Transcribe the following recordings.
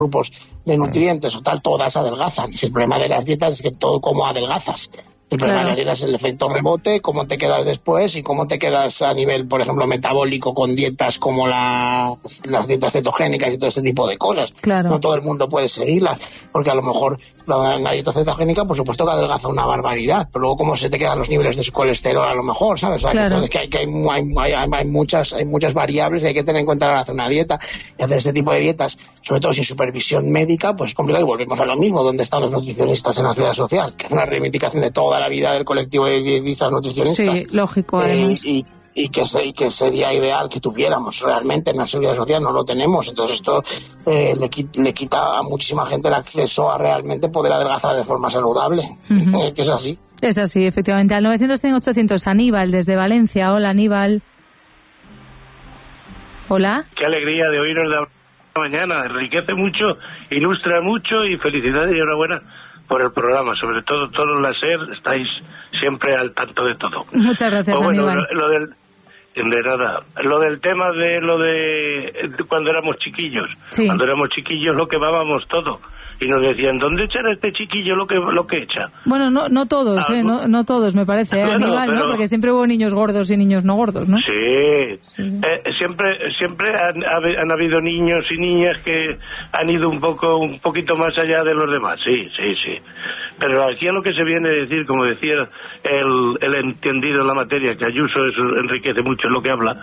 grupos de nutrientes o tal, todas adelgazan. Si el problema de las dietas es que todo como adelgazas. El problema de las dietas es el efecto rebote, cómo te quedas después y cómo te quedas a nivel, por ejemplo, metabólico con dietas como las dietas cetogénicas y todo este tipo de cosas. Claro. No todo el mundo puede seguirlas, porque a lo mejor la dieta cetogénica, por supuesto que adelgaza una barbaridad, pero luego cómo se te quedan los niveles de colesterol a lo mejor, ¿sabes? Claro. Entonces que hay muchas variables que hay que tener en cuenta al hacer una dieta y hacer este tipo de dietas, sobre todo sin supervisión médica, pues es complicado y volvemos a lo mismo, donde están los nutricionistas en la seguridad social, que es una reivindicación de toda la vida del colectivo de dietistas nutricionistas. Sí, lógico, además. Y que sería ideal que tuviéramos realmente en la seguridad social, no lo tenemos. Entonces esto le quita a muchísima gente el acceso a realmente poder adelgazar de forma saludable. Que es así. Es así, efectivamente. Al 900-800, Aníbal, desde Valencia. Hola, Aníbal. Hola. Qué alegría de oíros de mañana. Enriquece mucho, ilustra mucho y felicidades y enhorabuena por el programa. Sobre todo, todos los SER estáis siempre al tanto de todo. Muchas gracias, Aníbal. Lo del tema de cuando éramos chiquillos. Sí. Cuando éramos chiquillos lo quemábamos todo. Y nos decían, ¿dónde echará este chiquillo lo que echa? Bueno, no todos, no todos, me parece, bueno, Aníbal, pero... ¿no? Porque siempre hubo niños gordos y niños no gordos, ¿no? Sí. Siempre han habido niños y niñas que han ido un poquito más allá de los demás, sí. Pero aquí a lo que se viene a decir, como decía el entendido en la materia, que Ayuso eso enriquece mucho en lo que habla,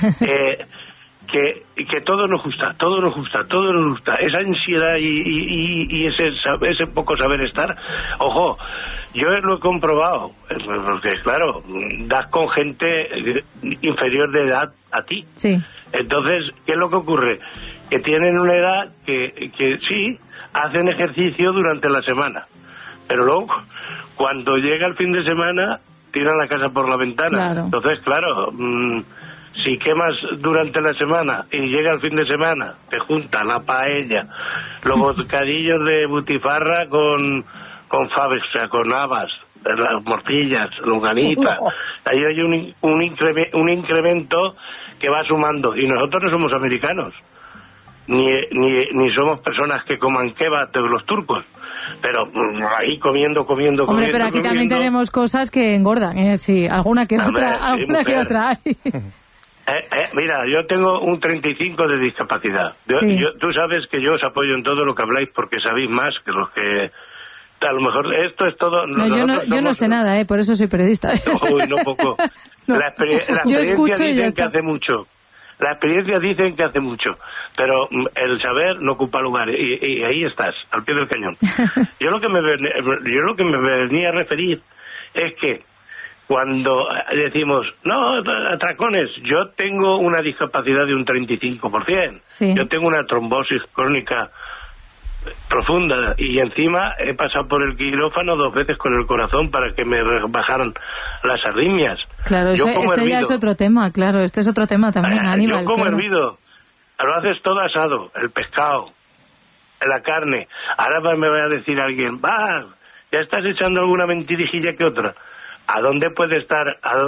que todo nos gusta. Esa ansiedad y ese poco saber estar. Ojo, yo lo he comprobado, porque claro, das con gente inferior de edad a ti. Sí. Entonces, ¿qué es lo que ocurre? Que tienen una edad que sí, hacen ejercicio durante la semana, pero luego, cuando llega el fin de semana, tiran la casa por la ventana. Claro. Entonces, claro... si quemas durante la semana y llega el fin de semana, te junta la paella, los bocadillos de butifarra con faves, o sea, con habas, las morcillas, longanitas. Ahí hay un incremento que va sumando. Y nosotros no somos americanos, ni somos personas que coman kebab de los turcos. Pero ahí comiendo. Hombre, pero aquí también tenemos cosas que engordan, sí, alguna que otra hay. Mira, yo tengo un 35 de discapacidad. Tú sabes que yo os apoyo en todo lo que habláis porque sabéis más que los que... A lo mejor esto es todo... Yo no sé nada, por eso soy periodista. Uy, no poco. No. La experiencia dicen que hace mucho. La experiencia dicen que hace mucho, pero el saber no ocupa lugar y ahí estás, al pie del cañón. Yo lo que me venía a referir es que cuando decimos, no, atracones, yo tengo una discapacidad de un 35%. Sí. Yo tengo una trombosis crónica profunda y encima he pasado por el quirófano 2 veces con el corazón para que me bajaran las arritmias. Claro, este ya es otro tema, claro, este es otro tema también, Aníbal. Yo como hervido, lo haces todo asado, el pescado, la carne. Ahora me va a decir alguien, ya estás echando alguna mentirijilla que otra. ¿A dónde puede estar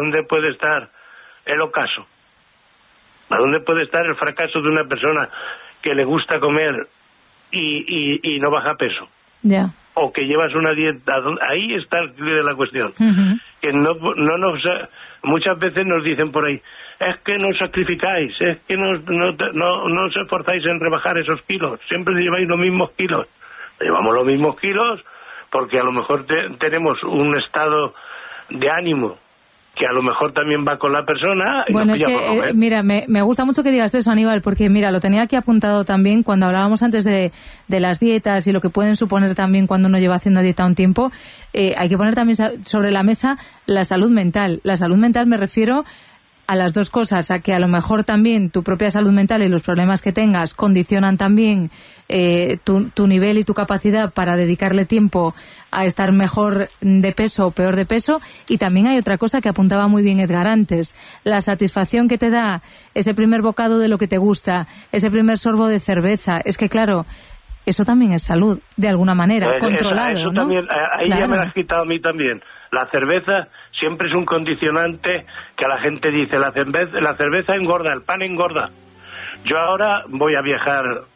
el ocaso? ¿A dónde puede estar el fracaso de una persona que le gusta comer y no baja peso? Ya. O que llevas una dieta. Ahí está el clic de la cuestión. Uh-huh. Que muchas veces nos dicen por ahí, es que no sacrificáis, es que no os esforzáis en rebajar esos kilos, siempre lleváis los mismos kilos. Llevamos los mismos kilos porque a lo mejor tenemos un estado de ánimo que a lo mejor también va con la persona. Bueno, es que, mira, me gusta mucho que digas eso, Aníbal, porque mira, lo tenía aquí apuntado también cuando hablábamos antes de las dietas y lo que pueden suponer también cuando uno lleva haciendo dieta un tiempo. Hay que poner también sobre la mesa la salud mental. La salud mental me refiero a las dos cosas, a que a lo mejor también tu propia salud mental y los problemas que tengas condicionan también tu nivel y tu capacidad para dedicarle tiempo a estar mejor de peso o peor de peso. Y también hay otra cosa que apuntaba muy bien Edgar antes, la satisfacción que te da ese primer bocado de lo que te gusta, ese primer sorbo de cerveza. Es que claro, eso también es salud, de alguna manera, controlado, eso ¿no? También, ahí claro. Ya me lo has quitado a mí también. La cerveza siempre es un condicionante que la gente dice, la cerveza engorda, el pan engorda. Yo ahora voy a viajar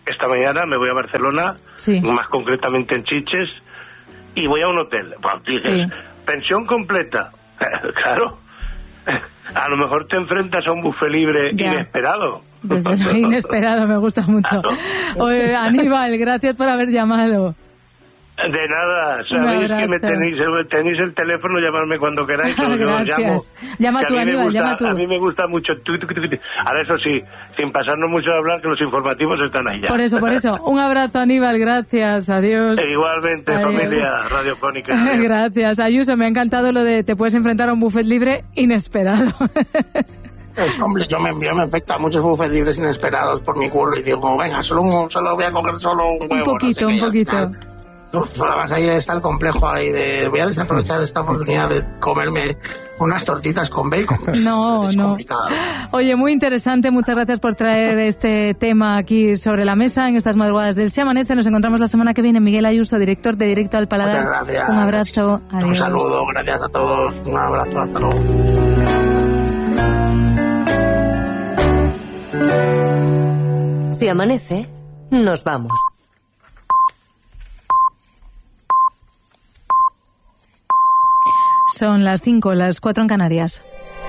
esta mañana me voy a Barcelona, más concretamente en Sitges, y voy a un hotel. Pues, dices, pensión completa. Claro. A lo mejor te enfrentas a un buffet libre inesperado. Desde lo inesperado, me gusta mucho. Oye, Aníbal, gracias por haber llamado. De nada, sabéis que me tenéis el teléfono, llamarme cuando queráis. Yo llamo. Llama tú, Aníbal, llama tú. A mí me gusta mucho. Ahora, eso sí, sin pasarnos mucho a hablar, que los informativos están ahí ya. Por eso. Un abrazo, Aníbal, gracias, adiós. Igualmente, adiós. Familia radiofónica. Gracias, Ayuso, me ha encantado lo de te puedes enfrentar a un buffet libre inesperado. Hombre, yo me enfrento a muchos buffets libres inesperados por mi curro y digo, venga, solo voy a coger solo un huevo. Un poquito. Además ahí está el complejo ahí de voy a desaprovechar esta oportunidad de comerme unas tortitas con bacon. No. Complicado. Oye, muy interesante, muchas gracias por traer este tema aquí sobre la mesa en estas madrugadas del Se Amanece. Nos encontramos la semana que viene. Miguel Ayuso, director de Directo al Paladar. Muchas gracias. Un abrazo, adiós. Un saludo, gracias a todos. Un abrazo, hasta luego. Si amanece, nos vamos. Son las 5, las 4 en Canarias.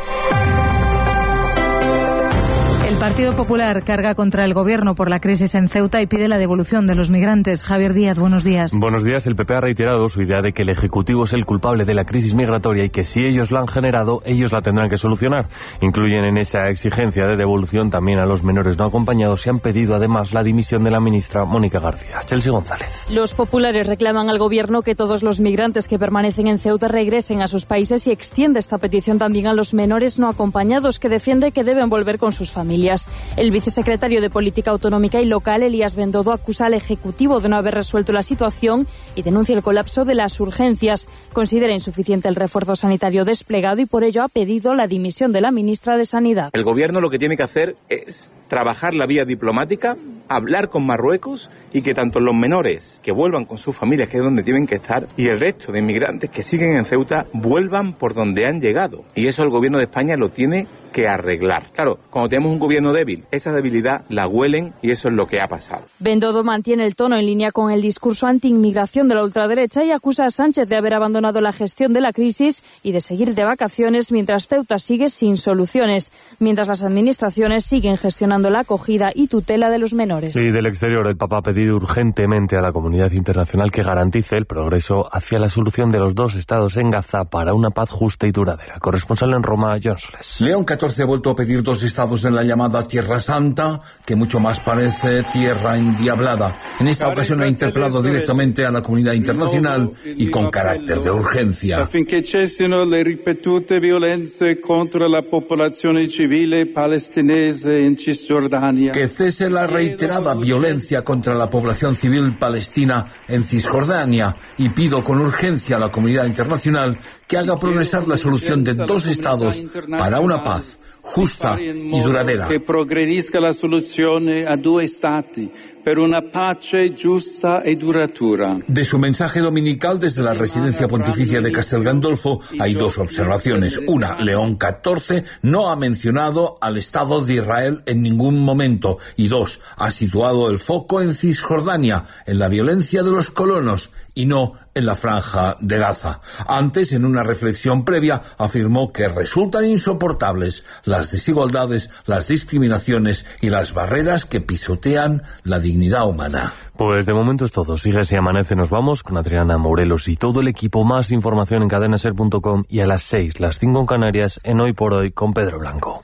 El Partido Popular carga contra el Gobierno por la crisis en Ceuta y pide la devolución de los migrantes. Javier Díaz, buenos días. Buenos días. El PP ha reiterado su idea de que el Ejecutivo es el culpable de la crisis migratoria y que si ellos la han generado, ellos la tendrán que solucionar. Incluyen en esa exigencia de devolución también a los menores no acompañados y han pedido además la dimisión de la ministra Mónica García. Chelsea González. Los populares reclaman al Gobierno que todos los migrantes que permanecen en Ceuta regresen a sus países y extiende esta petición también a los menores no acompañados, que defiende que deben volver con sus familias. El vicesecretario de Política Autonómica y Local, Elías Bendodo, acusa al Ejecutivo de no haber resuelto la situación y denuncia el colapso de las urgencias. Considera insuficiente el refuerzo sanitario desplegado y por ello ha pedido la dimisión de la ministra de Sanidad. El Gobierno lo que tiene que hacer es trabajar la vía diplomática, hablar con Marruecos y que tanto los menores que vuelvan con sus familias, que es donde tienen que estar, y el resto de inmigrantes que siguen en Ceuta vuelvan por donde han llegado. Y eso el Gobierno de España lo tiene que arreglar. Claro, cuando tenemos un gobierno débil, esa debilidad la huelen y eso es lo que ha pasado. Bendodo mantiene el tono en línea con el discurso anti-inmigración de la ultraderecha y acusa a Sánchez de haber abandonado la gestión de la crisis y de seguir de vacaciones mientras Ceuta sigue sin soluciones, mientras las administraciones siguen gestionando la acogida y tutela de los menores. Y del exterior, el Papa ha pedido urgentemente a la comunidad internacional que garantice el progreso hacia la solución de los dos estados en Gaza para una paz justa y duradera. Corresponsal en Roma, John Soles. León XIV ha vuelto a pedir dos estados en la llamada Tierra Santa, que mucho más parece tierra endiablada. En esta ocasión ha interpelado directamente a la comunidad internacional y con carácter de urgencia. Affinché cessino le ripetute violenze contro la popolazione civile palestinese in Cisgiordania. Que cese la reiterada violencia contra la población civil palestina en Cisjordania y pido con urgencia a la comunidad internacional que haga progresar la solución de dos estados para una paz justa y duradera. Que progredisca la soluzione a due stati per una pace giusta e duratura. De su mensaje dominical desde la residencia pontificia de Castel Gandolfo hay dos observaciones. Una, León XIV no ha mencionado al Estado de Israel en ningún momento. Y dos, ha situado el foco en Cisjordania, en la violencia de los colonos y no en la franja de Gaza. Antes, en una reflexión previa, afirmó que resultan insoportables las desigualdades, las discriminaciones y las barreras que pisotean la dignidad humana. Pues de momento es todo. Sigue Si Amanece. Nos vamos con Adriana Morelos y todo el equipo. Más información en cadenaser.com y a las 6, las 5 en Canarias, en Hoy por Hoy con Pedro Blanco.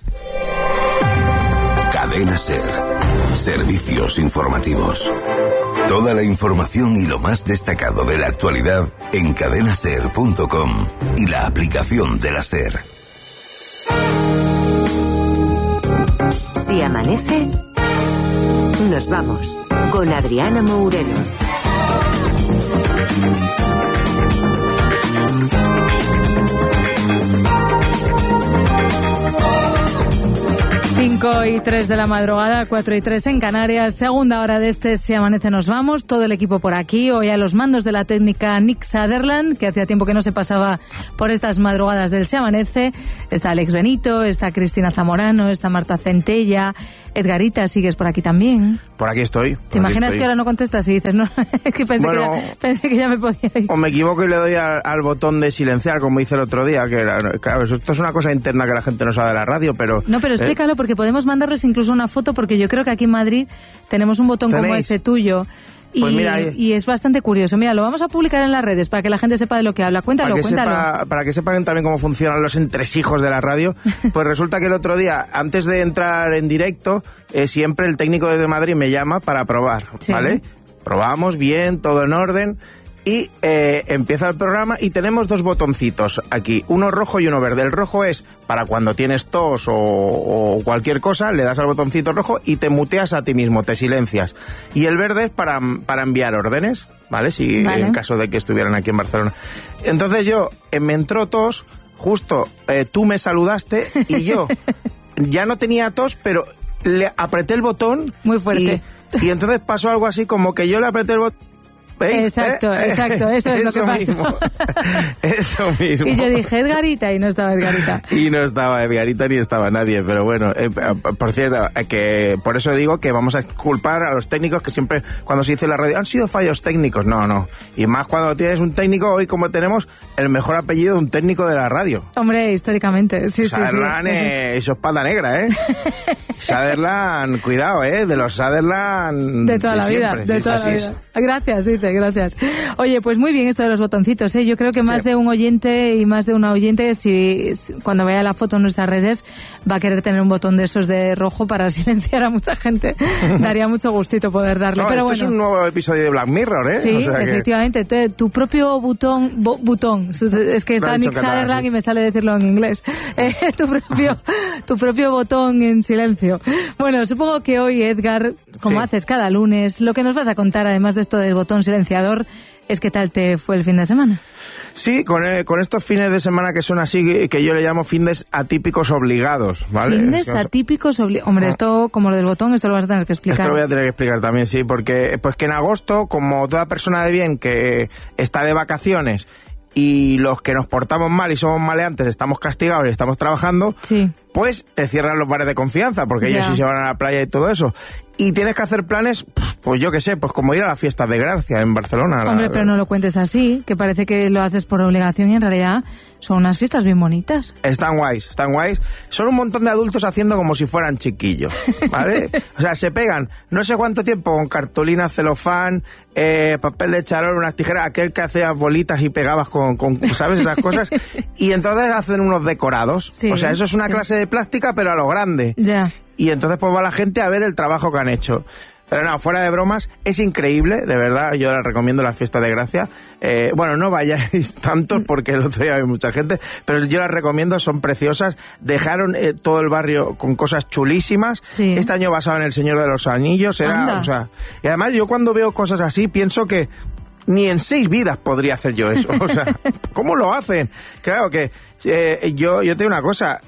Cadena Ser. Servicios informativos. Toda la información y lo más destacado de la actualidad en cadenaser.com y la aplicación de la SER. Si amanece, nos vamos con Adriana Morelos. Cinco y 3 de la madrugada, 4 y 3 en Canarias, segunda hora de este Si Amanece Nos Vamos, todo el equipo por aquí, hoy a los mandos de la técnica Nick Sutherland, que hacía tiempo que no se pasaba por estas madrugadas del Si Amanece, está Alex Benito, está Cristina Zamorano, está Marta Centella, Edgarita, sigues por aquí también. Por aquí estoy. ¿Te imaginas que ahora no contestas y dices, no, es que pensé que ya me podía ir? O me equivoco y le doy al botón de silenciar, como hice el otro día, que claro, esto es una cosa interna que la gente no sabe de la radio, pero... No, pero explícalo, porque podemos mandarles incluso una foto, porque yo creo que aquí en Madrid tenemos un botón como ese tuyo. Pues mira, y es bastante curioso. Mira, lo vamos a publicar en las redes para que la gente sepa de lo que habla. Cuéntalo. Para que sepan también cómo funcionan los entresijos de la radio. Pues resulta que el otro día, antes de entrar en directo, siempre el técnico desde Madrid me llama para probar, ¿vale? Probamos bien, todo en orden. Y empieza el programa y tenemos 2 botoncitos aquí, uno rojo y uno verde. El rojo es para cuando tienes tos o cualquier cosa, le das al botoncito rojo y te muteas a ti mismo, te silencias. Y el verde es para enviar órdenes, ¿vale? En caso de que estuvieran aquí en Barcelona. Entonces yo, me entró tos, justo tú me saludaste y yo ya no tenía tos, pero le apreté el botón. Muy fuerte. Y entonces pasó algo así como que yo le apreté el botón. ¿Veis? Exacto, eso es lo que pasó. Eso mismo. Y yo dije Edgarita y no estaba Edgarita. Y no estaba Edgarita ni estaba nadie, pero bueno, por cierto, que por eso digo que vamos a culpar a los técnicos, que siempre cuando se dice en la radio han sido fallos técnicos, no. Y más cuando tienes un técnico, hoy como tenemos el mejor apellido de un técnico de la radio. Hombre, históricamente, sí. Sutherland, eso es pata negra, Sutherland, cuidado, de los Sutherland de toda la vida, de toda la vida. Gracias, dice. Gracias. Oye, pues muy bien esto de los botoncitos, ¿eh? Yo creo que más de un oyente y más de una oyente, si cuando vea la foto en nuestras redes, va a querer tener un botón de esos de rojo para silenciar a mucha gente. Daría mucho gustito poder darle. No, pero esto es un nuevo episodio de Black Mirror, ¿eh? Sí, efectivamente. Tu propio botón. Es que está Nick Sutherland y me sale decirlo en inglés. Tu propio botón en silencio. Bueno, supongo que hoy, Edgar, como haces cada lunes, lo que nos vas a contar, además de esto del botón silenciador, es qué tal te fue el fin de semana. Sí, con estos fines de semana que son así, que yo le llamo fines atípicos obligados, ¿vale? Fines atípicos obligados. Hombre, esto, como lo del botón, esto lo vas a tener que explicar. Esto lo voy a tener que explicar también, sí, porque pues que en agosto, como toda persona de bien que está de vacaciones y los que nos portamos mal y somos maleantes estamos castigados y estamos trabajando, pues te cierran los bares de confianza, porque ellos sí se van a la playa y todo eso. Y tienes que hacer planes, pues yo qué sé, pues como ir a la fiesta de Gracia en Barcelona. Hombre, pero no lo cuentes así, que parece que lo haces por obligación y en realidad son unas fiestas bien bonitas. Están guays. Son un montón de adultos haciendo como si fueran chiquillos, ¿vale? O sea, se pegan no sé cuánto tiempo con cartulina, celofán, papel de charol, unas tijeras, aquel que hacías bolitas y pegabas con ¿sabes? Esas cosas. Y entonces hacen unos decorados. Sí, o sea, eso es una clase de plástica, pero a lo grande. Ya. Y entonces pues va la gente a ver el trabajo que han hecho. Pero no, fuera de bromas, es increíble, de verdad, yo les recomiendo la fiesta de Gracia. Bueno, no vayáis tantos porque el otro día había mucha gente, pero yo las recomiendo, son preciosas. Dejaron todo el barrio con cosas chulísimas. Sí. Este año basado en El Señor de los Anillos, o sea, y además yo cuando veo cosas así pienso que ni en 6 vidas podría hacer yo eso. O sea, ¿cómo lo hacen? Claro que yo tengo una cosa.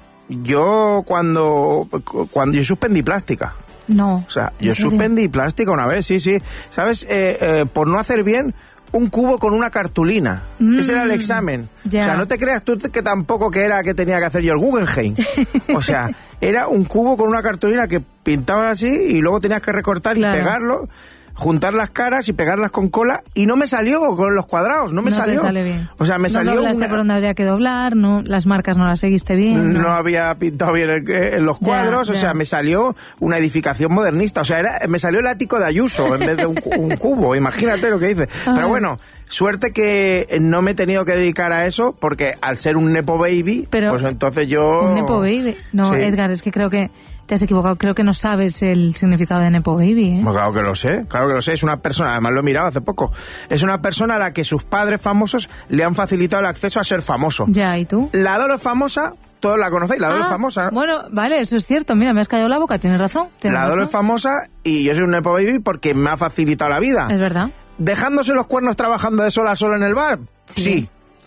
Yo cuando yo suspendí plástica. No. O sea, yo suspendí plástica una vez, sí. ¿Sabes? Por no hacer bien un cubo con una cartulina. Ese era el examen. Ya. O sea, no te creas tú que tampoco que era que tenía que hacer yo el Guggenheim. O sea, era un cubo con una cartulina que pintabas así y luego tenías que recortar y pegarlo, juntar las caras y pegarlas con cola, y no me salió con los cuadrados, no salió. No te sale bien. O sea, me salió. No doblaste por donde habría que doblar, no, las marcas no las seguiste bien. No había pintado bien en los cuadros, o sea, me salió una edificación modernista, o sea, me salió el ático de Ayuso en vez de un cubo, imagínate lo que dice. Pero bueno, suerte que no me he tenido que dedicar a eso, porque al ser un nepo baby, pues entonces yo... ¿Un nepo baby? No, sí. Edgar, es que creo que te has equivocado, creo que no sabes el significado de nepo baby, ¿eh? Pues claro que lo sé, es una persona, además lo he mirado hace poco, es una persona a la que sus padres famosos le han facilitado el acceso a ser famoso. Ya, ¿y tú? La Dolo es famosa, todos la conocéis, la Dolo es famosa, ¿no? Bueno, vale, eso es cierto, mira, me has callado la boca, tienes razón. La Dolo es famosa y yo soy un nepo baby porque me ha facilitado la vida. Es verdad. ¿Dejándose los cuernos trabajando de sol a sol en el bar? Sí.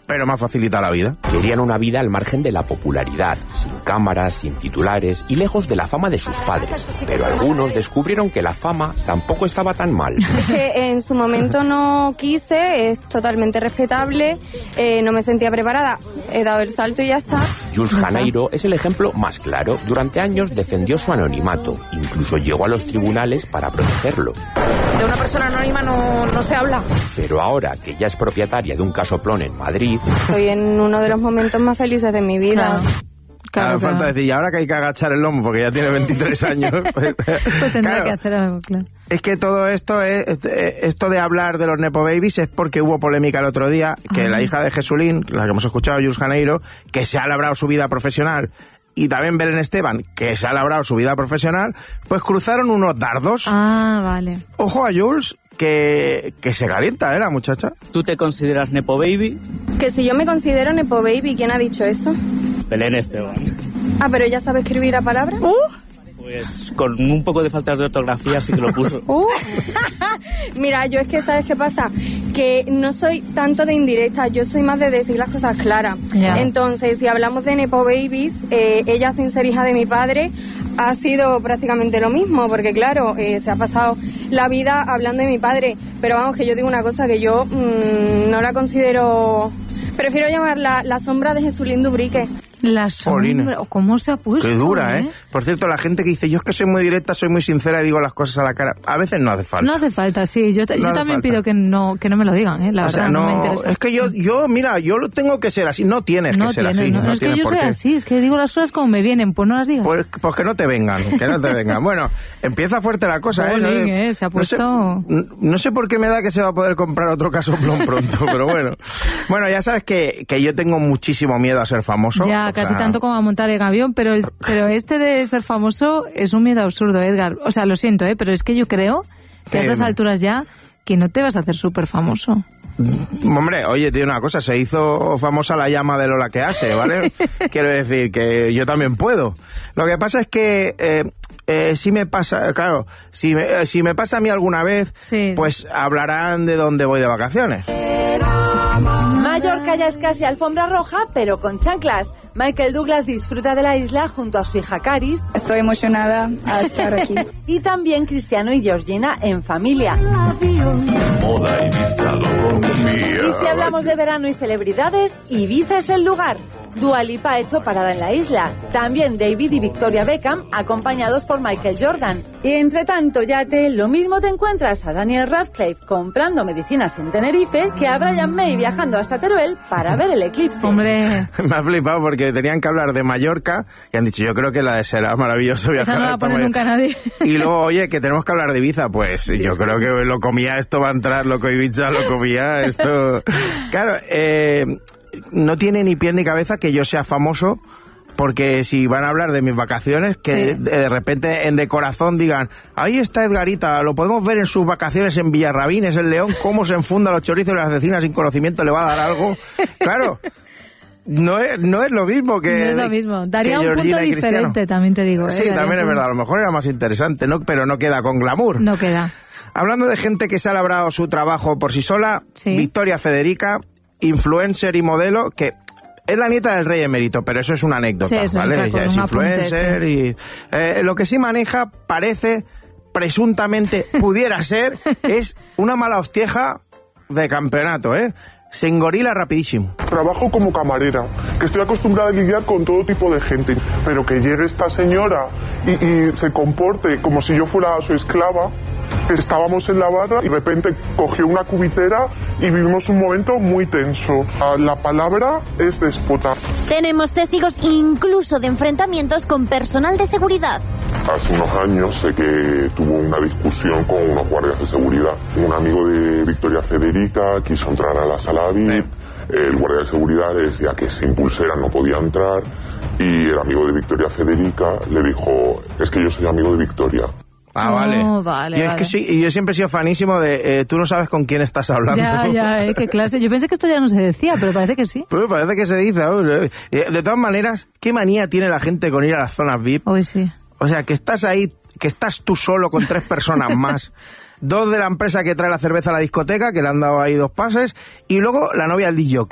pero me ha facilitado la vida. Querían una vida al margen de la popularidad, sin cámaras, sin titulares y lejos de la fama de sus padres. Pero algunos descubrieron que la fama tampoco estaba tan mal. Es que en su momento no quise, es totalmente respetable, no me sentía preparada, he dado el salto y ya está. Jules Janeiro es el ejemplo más claro. Durante años defendió su anonimato, incluso llegó a los tribunales para protegerlo. De una persona anónima no se habla. Pero ahora que ya es propietaria de un casoplón en Madrid... Estoy en uno de los momentos más felices de mi vida. Claro. Falta decir, y ahora que hay que agachar el lomo porque ya tiene 23 años... pues tendrá que hacer algo, claro. Es que todo esto, esto de hablar de los Nepo Babies es porque hubo polémica el otro día, que la hija de Jesulín, la que hemos escuchado, Jules Janeiro, que se ha labrado su vida profesional, y también Belén Esteban, que se ha labrado su vida profesional, pues cruzaron unos dardos. Ah, vale. Ojo a Jules, que se calienta, la muchacha. ¿Tú te consideras Nepo Baby? Que si yo me considero Nepo Baby, ¿quién ha dicho eso? Belén Esteban. Ah, pero ella sabe escribir a palabra. Pues con un poco de faltas de ortografía sí que lo puso. Mira, yo es que, ¿sabes qué pasa? Que no soy tanto de indirecta, yo soy más de decir las cosas claras. Yeah. Entonces, si hablamos de Nepo Babies, ella, sin ser hija de mi padre, ha sido prácticamente lo mismo, porque claro, se ha pasado la vida hablando de mi padre. Pero vamos, que yo digo una cosa, que yo no la considero... Prefiero llamarla la sombra de Jesulín Dubrique. La sombra, ¿cómo se ha puesto? Qué dura, Por cierto, la gente que dice, yo es que soy muy directa, soy muy sincera y digo las cosas a la cara, a veces no hace falta. No hace falta, sí, yo también pido que no me lo digan, la verdad, no me interesa. Es que yo, mira, yo lo tengo que ser así, no tienes que ser así. No, es que yo soy así, es que digo las cosas como me vienen, pues no las digas. Pues que no te vengan, Bueno, empieza fuerte la cosa, Jolín, se ha puesto... No sé por qué me da que se va a poder comprar otro casoplón pronto, pero bueno. Bueno, ya sabes que yo tengo muchísimo miedo a ser famoso. Ya, casi tanto como a montar en avión, pero este de ser famoso es un miedo absurdo, Edgar. O sea, lo siento, pero es que yo creo que a estas alturas ya que no te vas a hacer súper famoso. Hombre, oye, tiene una cosa, se hizo famosa la llama de Lola que hace, ¿vale? Quiero decir que yo también puedo. Lo que pasa es que si me pasa, claro, si me pasa a mí alguna vez, sí, pues hablarán de dónde voy de vacaciones. Mallorca ya es casi alfombra roja, pero con chanclas. Michael Douglas disfruta de la isla junto a su hija Caris. Estoy emocionada a estar aquí. Y también Cristiano y Georgina en familia. Moda Ibiza lo confía. Y si hablamos de verano y celebridades, Ibiza es el lugar. Dua Lipa ha hecho parada en la isla. También David y Victoria Beckham, acompañados por Michael Jordan. Y entre tanto, Yate, lo mismo te encuentras a Daniel Radcliffe comprando medicinas en Tenerife que a Brian May viajando hasta Teruel para ver el eclipse. Hombre, me ha flipado porque tenían que hablar de Mallorca y han dicho, yo creo que la de será maravilloso viajar. Esa no la pone nunca nadie. Y luego, oye, que tenemos que hablar de Ibiza, pues yo creo que lo comía, esto va a entrar, loco Ibiza, lo comía, esto... Claro, no tiene ni pie ni cabeza que yo sea famoso, porque si van a hablar de mis vacaciones, que de repente en De Corazón digan, ahí está Edgarita, lo podemos ver en sus vacaciones en Villarrabines, en León, cómo se enfunda los chorizos y las vecinas sin conocimiento, le va a dar algo. Claro, no es lo mismo que... No es lo mismo, daría un Georgina punto diferente, también te digo. Sí, también es verdad, a lo mejor era más interesante, ¿no? Pero no queda con glamour. No queda. Hablando de gente que se ha labrado su trabajo por sí sola, Victoria Federica, influencer y modelo, que es la nieta del rey emérito, pero eso es una anécdota, ¿vale? Ella es influencer y lo que sí maneja, parece, presuntamente pudiera ser, es una mala hostieja de campeonato, se engorila rapidísimo. Trabajo como camarera, que estoy acostumbrada a lidiar con todo tipo de gente, pero que llegue esta señora y se comporte como si yo fuera su esclava. Estábamos en la barra y de repente cogió una cubitera y vivimos un momento muy tenso. La palabra es déspota. Tenemos testigos incluso de enfrentamientos con personal de seguridad. Hace unos años sé que tuvo una discusión con unos guardias de seguridad. Un amigo de Victoria Federica quiso entrar a la sala VIP. El guardia de seguridad le decía que sin pulsera no podía entrar y el amigo de Victoria Federica le dijo, es que yo soy amigo de Victoria. Ah, vale. Oh, vale, es que sí, y yo siempre he sido fanísimo de tú no sabes con quién estás hablando. Ya, qué clase. Yo pensé que esto ya no se decía, pero parece que sí. Pues parece que se dice. De todas maneras, ¿qué manía tiene la gente con ir a las zonas VIP? Hoy sí. O sea, que estás ahí, que estás tú solo con 3 personas más. 2 de la empresa que trae la cerveza a la discoteca, que le han dado ahí 2 pases, y luego la novia del DJ.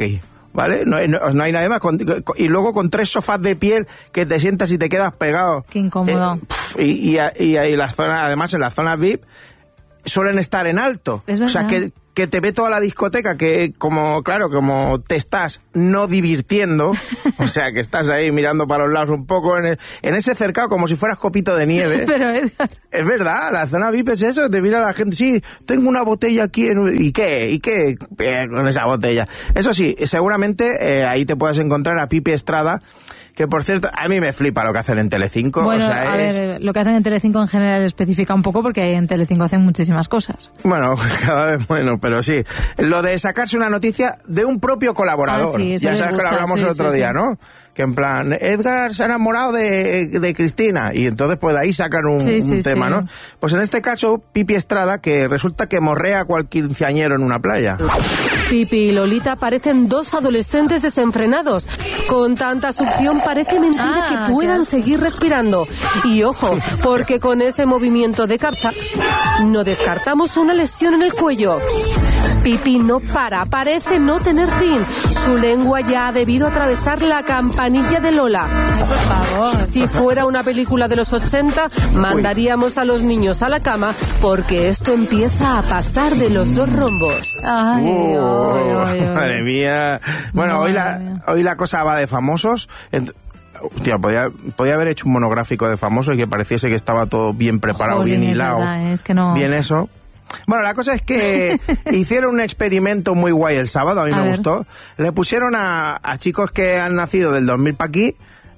¿vale? No hay nada más. Y luego con 3 sofás de piel que te sientas y te quedas pegado. Qué incómodo. Y las zonas, además en las zonas VIP suelen estar en alto. Es verdad. O sea, que te ve toda la discoteca, que como te estás no divirtiendo, o sea, que estás ahí mirando para los lados un poco, en ese cercado, como si fueras copito de nieve. Pero Edgar... Es verdad, la zona VIP es eso, te mira la gente, sí, tengo una botella aquí, ¿y qué? Con esa botella. Eso sí, seguramente ahí te puedes encontrar a Pipi Estrada, que por cierto, a mí me flipa lo que hacen en Telecinco. Bueno, o sea, a ver, lo que hacen en Telecinco en general especifica un poco, porque en Telecinco hacen muchísimas cosas. Bueno, cada vez bueno, pero sí. Lo de sacarse una noticia de un propio colaborador. Sí, ya sabes que lo hablamos el otro día, ¿no? Que en plan, Edgar se ha enamorado de Cristina, y entonces pues de ahí sacan un tema, ¿no? Pues en este caso, Pipi Estrada, que resulta que morrea a cual quinceañero en una playa. Pipi y Lolita parecen 2 adolescentes desenfrenados. Con tanta succión parece mentira que puedan seguir respirando. Y ojo, porque con ese movimiento de capsa no descartamos una lesión en el cuello. Pipi no parece no tener fin. Su lengua ya ha debido atravesar la campanilla de Lola. Ay, por favor. Si fuera una película de los 80, mandaríamos a los niños a la cama, porque esto empieza a pasar de los 2 rombos. Ay, madre mía. Bueno, hoy la cosa va de famosos. Hostia, podía haber hecho un monográfico de famosos y que pareciese que estaba todo bien preparado, bien hilado. Verdad, es que no... Bien eso. Bueno, la cosa es que hicieron un experimento muy guay el sábado, a mí me gustó. Le pusieron a chicos que han nacido del 2000 para aquí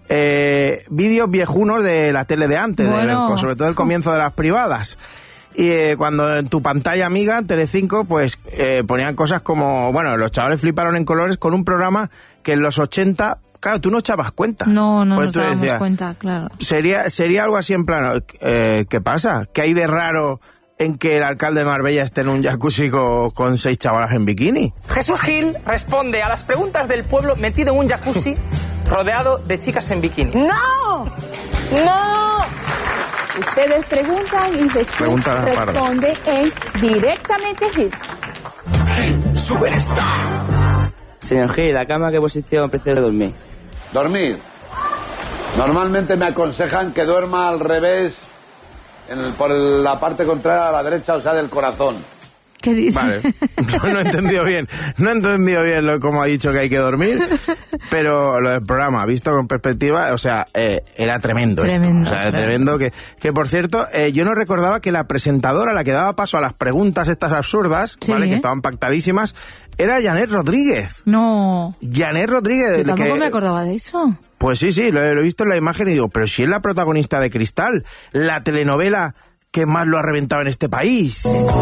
vídeos viejunos de la tele de antes, sobre todo el comienzo de las privadas. Y cuando en tu pantalla amiga, Telecinco, pues ponían cosas como... Bueno, los chavales fliparon en colores con un programa que en los 80... Claro, tú no echabas cuenta. No nos dábamos cuenta, claro. Sería algo así en plan, ¿qué pasa? ¿Qué hay de raro en que el alcalde de Marbella esté en un jacuzzi con 6 chavalas en bikini? Jesús Gil responde a las preguntas del pueblo metido en un jacuzzi rodeado de chicas en bikini. ¡No! ¡No! Ustedes preguntan y Jesús responde en Directamente Gil. Gil, superstar. Señor Gil, ¿la cama qué posición prefiere dormir? Dormir. Normalmente me aconsejan que duerma al revés, por la parte contraria a la derecha, o sea, del corazón. ¿Qué dice? Vale, no he entendido bien. No he entendido bien cómo ha dicho que hay que dormir, pero lo del programa, visto con perspectiva, o sea, era tremendo. Tremendo. Esto. O sea, tremendo que por cierto, yo no recordaba que la presentadora, la que daba paso a las preguntas estas absurdas, ¿vale? Que estaban pactadísimas, era Janet Rodríguez. No. Janet Rodríguez. Yo tampoco me acordaba de eso. Pues sí, lo he visto en la imagen y digo, pero si es la protagonista de Cristal, la telenovela que más lo ha reventado en este país.